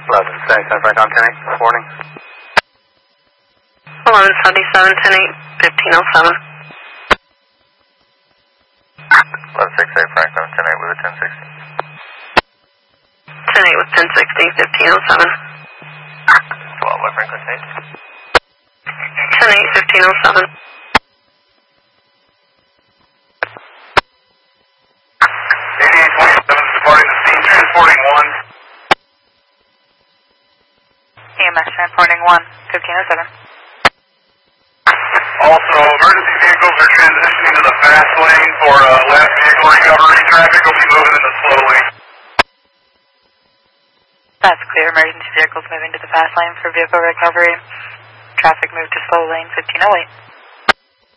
1177, right on 10-8 this morning. 1177, 10-8, 1507. 1168, Frank, 10-8 with a 1060. 10-8 with 1060, 1507. Well, what Franklin State? 10-8, 1507. Departing the scene, transporting 1. EMS transporting 1, 1507. Also, emergency vehicles are transitioning to the fast lane for last vehicle recovery. Traffic will be moving in the slow lane. That's clear. Emergency vehicles moving to the fast lane for vehicle recovery. Traffic moved to slow lane 1508.